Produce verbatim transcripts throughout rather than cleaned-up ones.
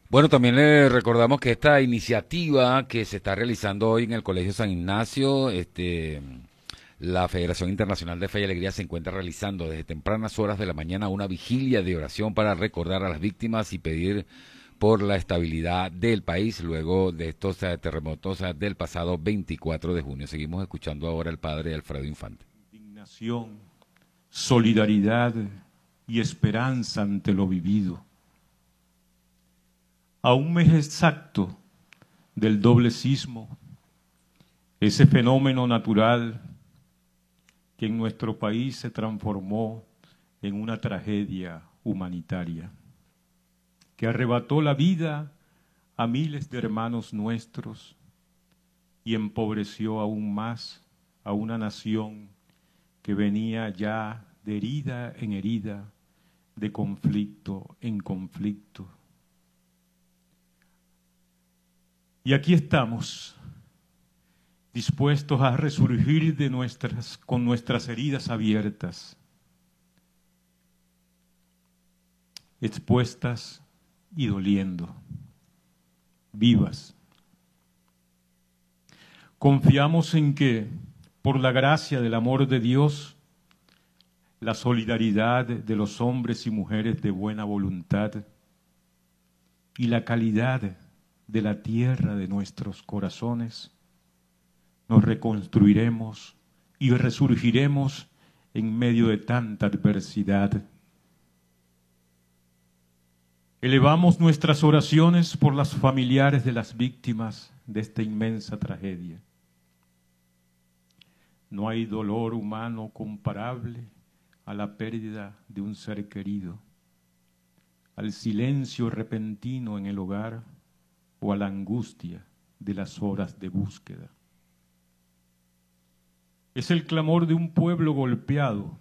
Bueno, también le recordamos que esta iniciativa que se está realizando hoy en el Colegio San Ignacio, este, la Federación Internacional de Fe y Alegría se encuentra realizando desde tempranas horas de la mañana una vigilia de oración para recordar a las víctimas y pedir por la estabilidad del país luego de estos eh, terremotos eh, del pasado veinticuatro de junio. Seguimos escuchando ahora al padre Alfredo Infante. Indignación, solidaridad y esperanza ante lo vivido. A un mes exacto del doble sismo, ese fenómeno natural que en nuestro país se transformó en una tragedia humanitaria, que arrebató la vida a miles de hermanos nuestros y empobreció aún más a una nación que venía ya de herida en herida, de conflicto en conflicto. Y aquí estamos, dispuestos a resurgir de nuestras, con nuestras heridas abiertas, expuestas y doliendo, vivas. Confiamos en que, por la gracia del amor de Dios, la solidaridad de los hombres y mujeres de buena voluntad y la calidad de la tierra de nuestros corazones, nos reconstruiremos y resurgiremos en medio de tanta adversidad. Elevamos nuestras oraciones por las familiares de las víctimas de esta inmensa tragedia. No hay dolor humano comparable a la pérdida de un ser querido, al silencio repentino en el hogar o a la angustia de las horas de búsqueda. Es el clamor de un pueblo golpeado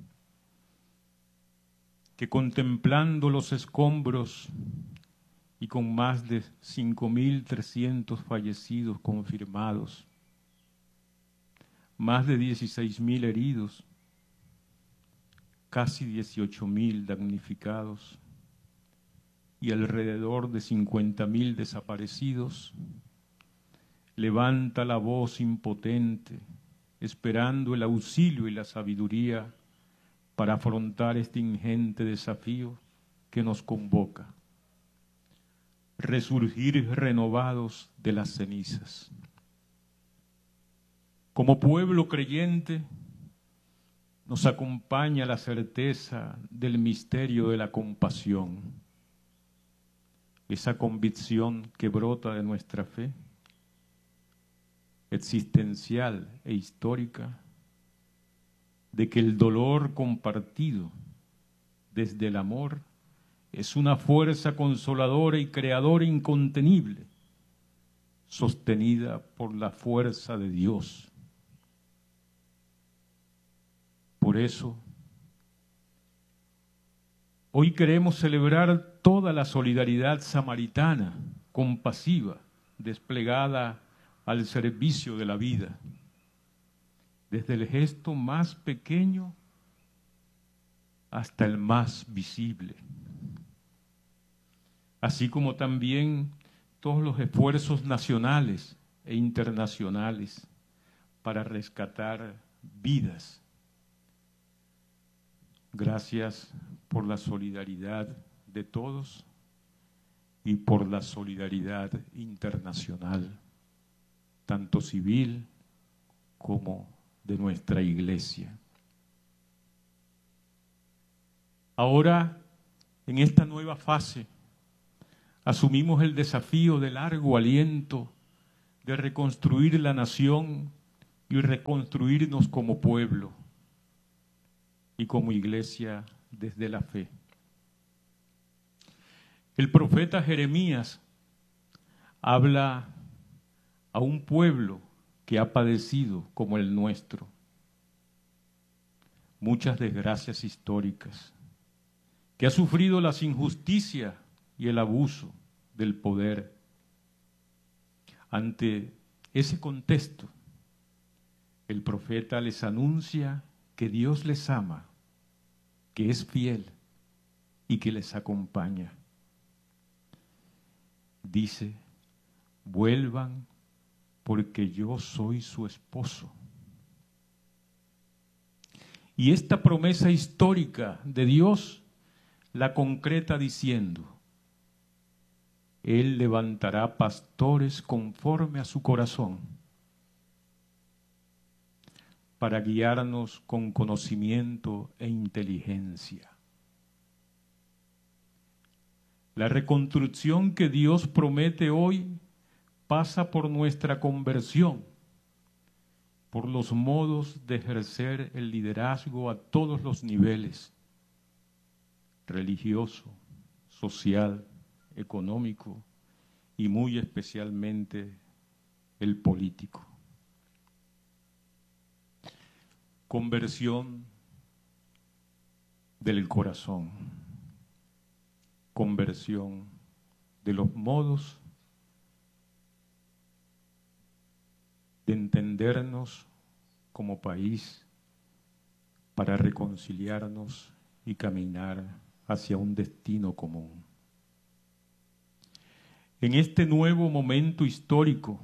que, contemplando los escombros y con más de cinco mil trescientos fallecidos confirmados, más de dieciséis mil heridos, casi dieciocho mil damnificados y alrededor de cincuenta mil desaparecidos, levanta la voz impotente, esperando el auxilio y la sabiduría para afrontar este ingente desafío que nos convoca. Resurgir renovados de las cenizas. Como pueblo creyente, nos acompaña la certeza del misterio de la compasión, esa convicción que brota de nuestra fe, existencial e histórica, de que el dolor compartido desde el amor es una fuerza consoladora y creadora incontenible, sostenida por la fuerza de Dios. Por eso, hoy queremos celebrar toda la solidaridad samaritana, compasiva, desplegada al servicio de la vida, desde el gesto más pequeño hasta el más visible, así como también todos los esfuerzos nacionales e internacionales para rescatar vidas. Gracias por la solidaridad de todos y por la solidaridad internacional, tanto civil como de nuestra iglesia. Ahora, en esta nueva fase, asumimos el desafío de largo aliento de reconstruir la nación y reconstruirnos como pueblo y como iglesia desde la fe. El profeta Jeremías habla a un pueblo que ha padecido como el nuestro muchas desgracias históricas, que ha sufrido las injusticias y el abuso del poder. Ante ese contexto, el profeta les anuncia que Dios les ama, que es fiel y que les acompaña. dice, vuelvan porque yo soy su esposo. Y esta promesa histórica de Dios la concreta diciendo, Él levantará pastores conforme a su corazón para guiarnos con conocimiento e inteligencia. La reconstrucción que Dios promete hoy pasa por nuestra conversión, por los modos de ejercer el liderazgo a todos los niveles, religioso, social, económico y muy especialmente el político. Conversión del corazón, conversión de los modos de entendernos como país para reconciliarnos y caminar hacia un destino común. En este nuevo momento histórico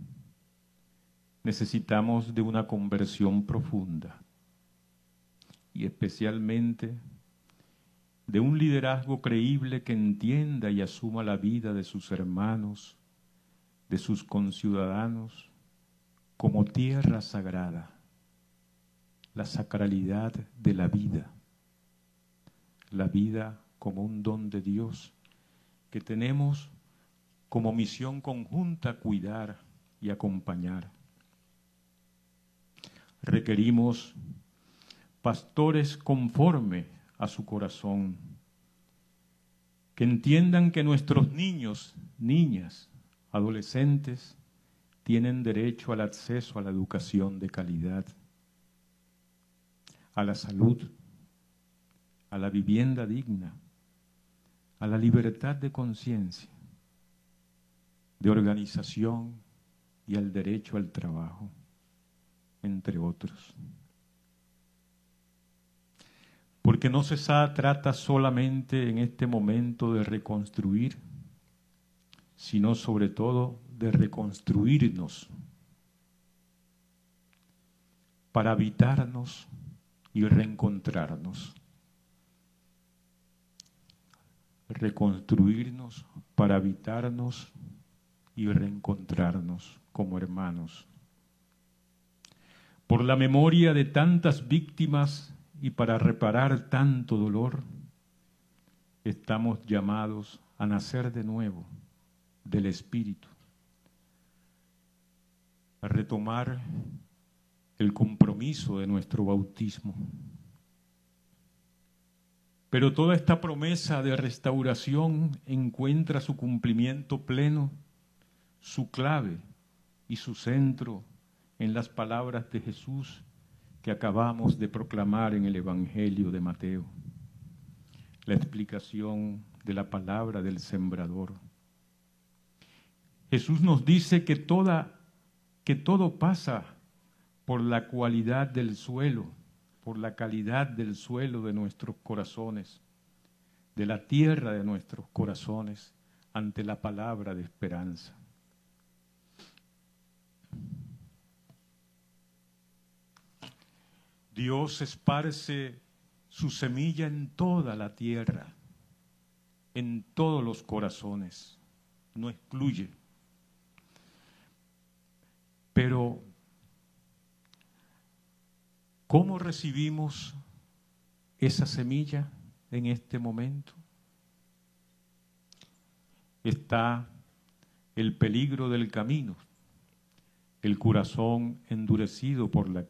necesitamos de una conversión profunda y especialmente de un liderazgo creíble que entienda y asuma la vida de sus hermanos, de sus conciudadanos, como tierra sagrada, la sacralidad de la vida, la vida como un don de Dios que tenemos como misión conjunta cuidar y acompañar. Requerimos pastores conforme a su corazón, que entiendan que nuestros niños, niñas, adolescentes, tienen derecho al acceso a la educación de calidad, a la salud, a la vivienda digna, a la libertad de conciencia, de organización y al derecho al trabajo, entre otros. Porque no se trata solamente en este momento de reconstruir, sino sobre todo de reconstruirnos para habitarnos y reencontrarnos. Reconstruirnos para habitarnos y reencontrarnos como hermanos. Por la memoria de tantas víctimas y para reparar tanto dolor, estamos llamados a nacer de nuevo del Espíritu, a retomar el compromiso de nuestro bautismo. Pero toda esta promesa de restauración encuentra su cumplimiento pleno, su clave y su centro en las palabras de Jesús que acabamos de proclamar en el Evangelio de Mateo. La explicación de la palabra del sembrador. Jesús nos dice que, toda, que todo pasa por la cualidad del suelo, por la calidad del suelo de nuestros corazones, de la tierra de nuestros corazones, ante la palabra de esperanza. Dios esparce su semilla en toda la tierra, en todos los corazones, no excluye. Pero, ¿cómo recibimos esa semilla en este momento? Está el peligro del camino, el corazón endurecido por la